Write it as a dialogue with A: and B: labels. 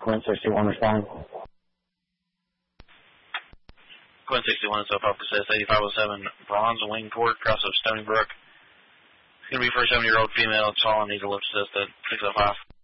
A: Quinn 61 respond.
B: Quinn 61 is up off the 8507 Bronze Wing Court, cross of Stony Brook. It's going to be for a 7-year-old female. It's all I need to lift assist at 605.